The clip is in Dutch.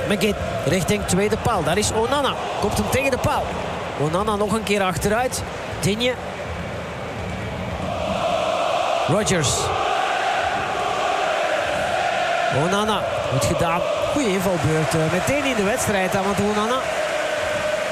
McGinn richting tweede paal. Daar is Onana. Komt hem tegen de paal. Onana nog een keer achteruit. Digne. Rodgers. Onana. Goed gedaan. Goeie invalbeurt. Meteen in de wedstrijd aan, want Onana